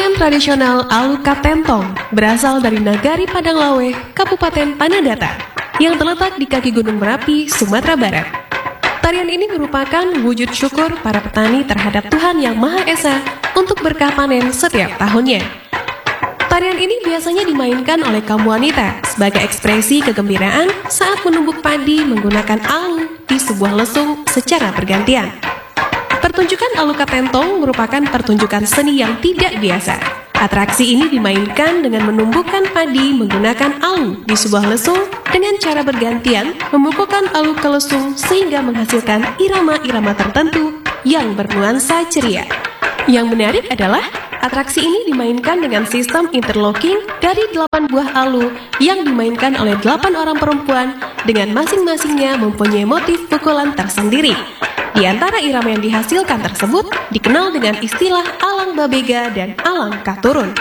Tarian tradisional Alukat Tentong berasal dari Nagari Padanglawe, Kabupaten Tanah Datar, yang terletak di kaki Gunung Merapi, Sumatera Barat. Tarian ini merupakan wujud syukur para petani terhadap Tuhan Yang Maha Esa untuk berkah panen setiap tahunnya. Tarian ini biasanya dimainkan oleh kaum wanita sebagai ekspresi kegembiraan saat menumbuk padi menggunakan alu di sebuah lesung secara bergantian. Pertunjukan Alukat Tentong merupakan pertunjukan seni yang tidak biasa. Atraksi ini dimainkan dengan menumbuhkan padi menggunakan alu di sebuah lesung dengan cara bergantian memukulkan alu ke lesung sehingga menghasilkan irama-irama tertentu yang bernuansa ceria. Yang menarik adalah atraksi ini dimainkan dengan sistem interlocking dari 8 buah alu yang dimainkan oleh 8 orang perempuan dengan masing-masingnya mempunyai motif pukulan tersendiri. Di antara irama yang dihasilkan tersebut dikenal dengan istilah alang babega dan alang katurun.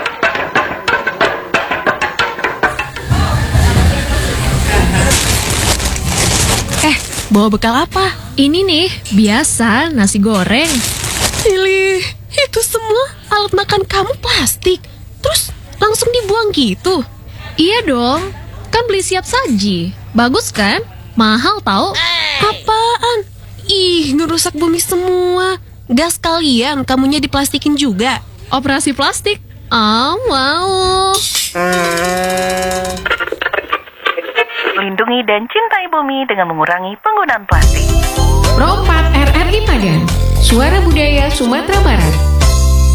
Bawa bekal apa? Ini nih, biasa nasi goreng. Pilih, itu semua alat makan kamu plastik, terus langsung dibuang gitu? Iya dong, kan beli siap saji. Bagus kan? Mahal tau? Apaan? Ih, ngerusak bumi semua. Gas kalian, kamunya diplastikin juga. Operasi plastik? Ah, mau. Lindungi dan cintai bumi dengan mengurangi penggunaan plastik. Pro 4 RRI Padang, Suara Budaya Sumatera Barat.